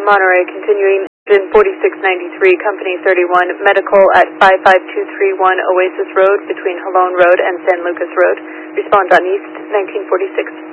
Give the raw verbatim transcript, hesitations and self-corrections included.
Monterey, continuing in forty-six ninety-three, Company thirty-one, medical at five five two three one Oasis Road between Halone Road and San Lucas Road. Respond on East nineteen forty-six.